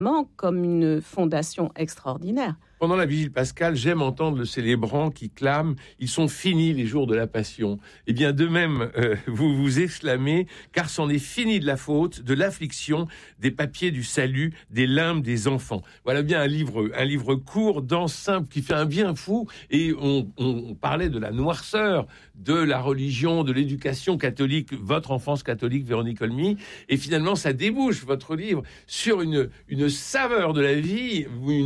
comme une fondation extraordinaire. Pendant la vigile pascale, j'aime entendre le célébrant qui clame « Ils sont finis les jours de la passion ». Eh bien, de même, vous vous exclamez « Car c'en est fini de la faute, de l'affliction, des papiers du salut, des limbes des enfants ». Voilà bien un livre court, dense, simple, qui fait un bien fou. Et on parlait de la noirceur de la religion, de l'éducation catholique, votre enfance catholique, Véronique Olmy. Et finalement, ça débouche, votre livre, sur une saveur de la vie,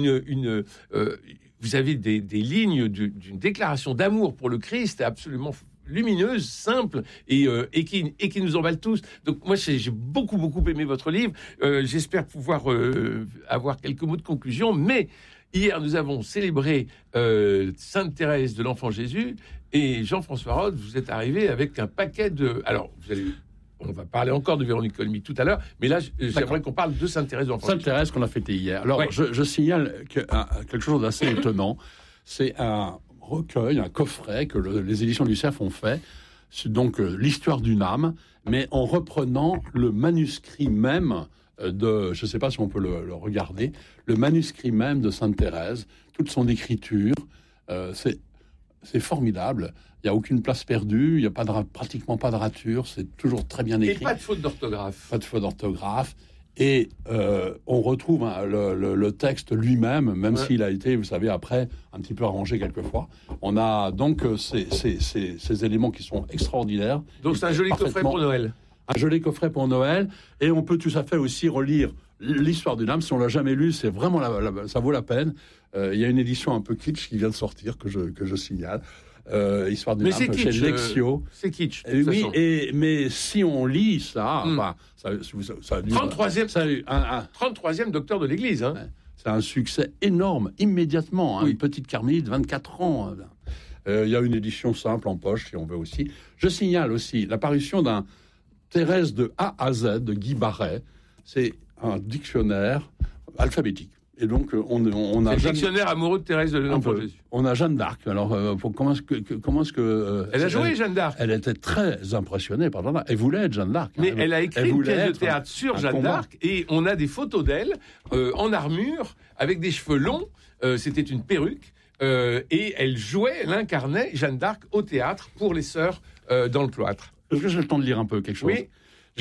vous avez des lignes d'une déclaration d'amour pour le Christ absolument lumineuse, simple et qui nous emballe tous. Donc moi j'ai beaucoup aimé votre livre. J'espère pouvoir avoir quelques mots de conclusion. Mais hier nous avons célébré Sainte Thérèse de l'Enfant Jésus et Jean-François Rode, vous êtes arrivé avec un paquet de. Alors on va parler encore de Véronique Olmy tout à l'heure, mais là, j'aimerais qu'on parle de Sainte Thérèse d'Enfant. Sainte Thérèse qu'on a fêté hier. Alors, ouais. je signale quelque chose d'assez étonnant. C'est un recueil, un coffret que les éditions du Cerf ont fait. C'est donc l'histoire d'une âme, mais en reprenant le manuscrit même je ne sais pas si on peut le regarder, le manuscrit même de Sainte Thérèse, toute son écriture. C'est formidable. Il n'y a aucune place perdue, il n'y a pratiquement pas de rature, c'est toujours très bien écrit. Et pas de faute d'orthographe. Pas de faute d'orthographe. Et on retrouve le texte lui-même, même s'il a été, vous savez, après, un petit peu arrangé quelquefois. On a donc ces éléments qui sont extraordinaires. Donc c'est un joli coffret pour Noël. Un joli coffret pour Noël. Et on peut tout à fait aussi relire l'histoire d'une âme. Si on ne l'a jamais lu, c'est vraiment ça vaut la peine. Il y a une édition un peu kitsch qui vient de sortir, que je signale. Histoire d'une âme chez Lexio. C'est kitsch. Oui, mais si on lit ça, ça 33e docteur de l'Église. Hein. C'est un succès énorme, immédiatement. Une petite carmélite, 24 ans. Il y a une édition simple en poche, si on veut aussi. Je signale aussi l'apparition d'un Thérèse de A à Z, de Guy Barret. C'est un dictionnaire alphabétique. Et donc, on a le dictionnaire amoureux de Thérèse de l'Enfant Jésus. On a Jeanne d'Arc. Alors, comment est-ce que elle a joué Jeanne d'Arc. Elle était très impressionnée par Jeanne d'Arc. Elle voulait être Jeanne d'Arc. Mais elle a écrit une pièce de théâtre sur Jeanne d'Arc et on a des photos d'elle en armure avec des cheveux longs. C'était une perruque et elle incarnait Jeanne d'Arc au théâtre pour les sœurs dans le cloître. Est-ce que j'ai le temps de lire un peu quelque chose? Oui.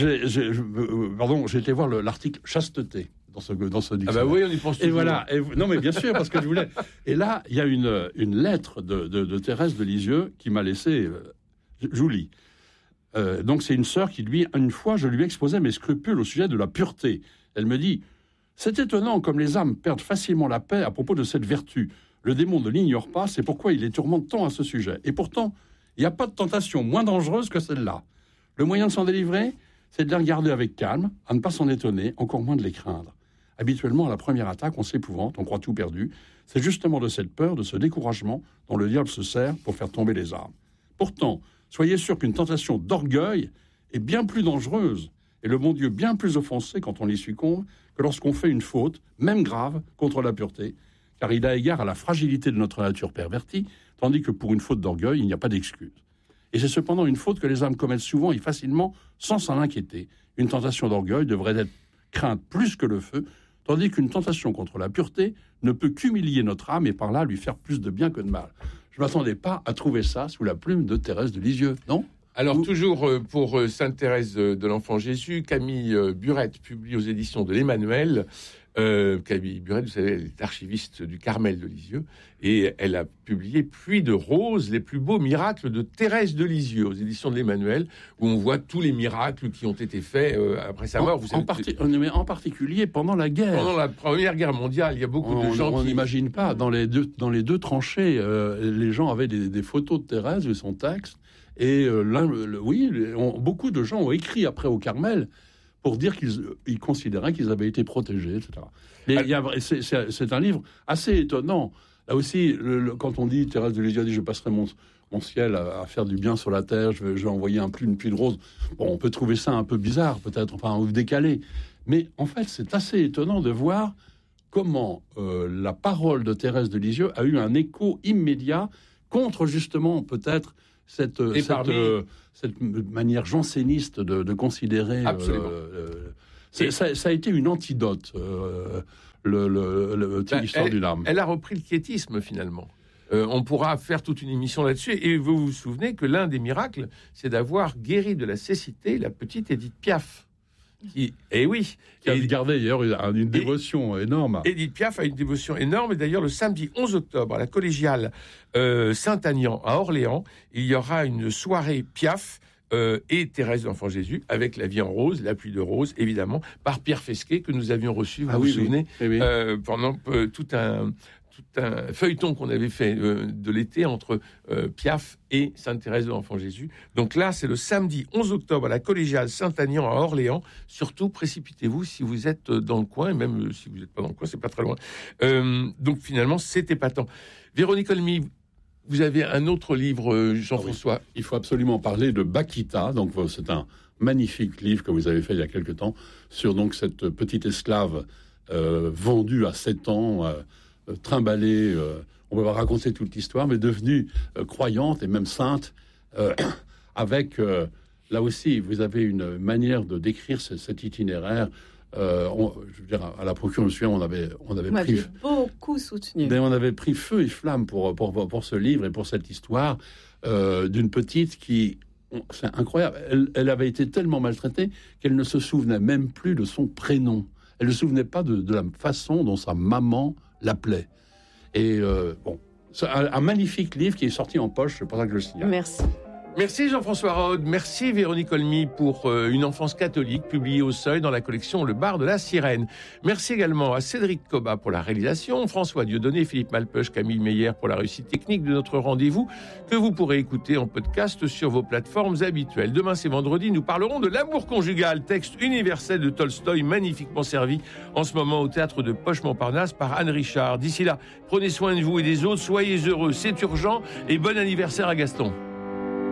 J'ai été voir l'article chasteté dans ce dictionnaire. Ah bah oui, on y pense toujours. Et voilà. Non mais bien sûr, parce que je voulais. Et là, il y a une lettre de Thérèse de Lisieux qui m'a laissé. Je vous lis. Donc c'est une sœur qui une fois, je lui exposais mes scrupules au sujet de la pureté. Elle me dit: c'est étonnant comme les âmes perdent facilement la paix à propos de cette vertu. Le démon ne l'ignore pas, c'est pourquoi il les tourmente tant à ce sujet. Et pourtant, il n'y a pas de tentation moins dangereuse que celle-là. Le moyen de s'en délivrer, c'est de les regarder avec calme, à ne pas s'en étonner, encore moins de les craindre. Habituellement, à la première attaque, on s'épouvante, on croit tout perdu. C'est justement de cette peur, de ce découragement, dont le diable se sert pour faire tomber les armes. Pourtant, soyez sûr qu'une tentation d'orgueil est bien plus dangereuse, et le bon Dieu bien plus offensé quand on y succombe, que lorsqu'on fait une faute, même grave, contre la pureté, car il a égard à la fragilité de notre nature pervertie, tandis que pour une faute d'orgueil, il n'y a pas d'excuse. Et c'est cependant une faute que les âmes commettent souvent et facilement, sans s'en inquiéter. Une tentation d'orgueil devrait être crainte plus que le feu, tandis qu'une tentation contre la pureté ne peut qu'humilier notre âme et par là lui faire plus de bien que de mal. Je ne m'attendais pas à trouver ça sous la plume de Thérèse de Lisieux, non ? Alors, toujours pour Sainte Thérèse de l'Enfant Jésus, Camille Burette publie aux éditions de l'Emmanuel. Camille Burette, vous savez, elle est archiviste du Carmel de Lisieux, et elle a publié Pluie de roses, les plus beaux miracles de Thérèse de Lisieux, aux éditions de l'Emmanuel, où on voit tous les miracles qui ont été faits après sa mort. Mais en particulier pendant la guerre. Pendant la Première Guerre mondiale, il y a beaucoup de gens on n'imagine pas. Dans les deux tranchées, les gens avaient des photos de Thérèse et son texte. Et beaucoup de gens ont écrit après au Carmel pour dire qu'ils considéraient qu'ils avaient été protégés, etc. Mais c'est un livre assez étonnant. Là aussi, quand on dit, Thérèse de Lisieux dit « Je passerai mon ciel à faire du bien sur la terre, je vais envoyer une pluie de roses », bon, on peut trouver ça un peu bizarre, peut-être, ou décalé. Mais en fait, c'est assez étonnant de voir comment la parole de Thérèse de Lisieux a eu un écho immédiat contre, justement, peut-être, cette manière janséniste de considérer Ça a été une antidote, le petit histoire d'une âme. Elle a repris le quiétisme, finalement. On pourra faire toute une émission là-dessus. Et vous vous souvenez que l'un des miracles, c'est d'avoir guéri de la cécité la petite Édith Piaf. Qui a gardé d'ailleurs une dévotion énorme. Édith Piaf a une dévotion énorme. Et d'ailleurs, le samedi 11 octobre, à la collégiale Saint-Agnan à Orléans, il y aura une soirée Piaf et Thérèse de l'Enfant Jésus, avec La vie en rose, La pluie de rose, évidemment, par Pierre Fesquet, que nous avions reçu, vous vous souvenez, pendant tout un feuilleton qu'on avait fait de l'été entre Piaf et Sainte-Thérèse de l'Enfant Jésus. Donc là, c'est le samedi 11 octobre à la collégiale Saint-Agnan à Orléans. Surtout, précipitez-vous si vous êtes dans le coin, et même si vous n'êtes pas dans le coin, c'est pas très loin. Donc finalement, c'est épatant. Véronique Olmy, vous avez un autre livre, Jean-François. Il faut absolument parler de Bakita. Donc, c'est un magnifique livre que vous avez fait il y a quelque temps sur donc cette petite esclave vendue à 7 ans, trimballée. On va raconter toute l'histoire, mais devenue croyante et même sainte. Avec là aussi, vous avez une manière de décrire cet itinéraire. Je veux dire, à la procure, je me souviens, on avait pris beaucoup soutenu. On avait pris feu et flamme pour ce livre et pour cette histoire d'une petite qui, c'est incroyable, elle avait été tellement maltraitée qu'elle ne se souvenait même plus de son prénom. Elle ne se souvenait pas de la façon dont sa maman l'appelait. Et c'est un magnifique livre qui est sorti en poche, c'est pour ça que je le signale. Merci. Merci Jean-François Rode, merci Véronique Olmy pour Une enfance catholique, publiée au Seuil dans la collection Le Bar de la Sirène. Merci également à Cédric Cobat pour la réalisation, François Dieudonné, Philippe Malpeuch, Camille Meyer pour la réussite technique de notre rendez-vous, que vous pourrez écouter en podcast sur vos plateformes habituelles. Demain, c'est vendredi, nous parlerons de l'amour conjugal, texte universel de Tolstoï, magnifiquement servi en ce moment au théâtre de Poche-Montparnasse par Anne Richard. D'ici là, prenez soin de vous et des autres, soyez heureux, c'est urgent, et bon anniversaire à Gaston.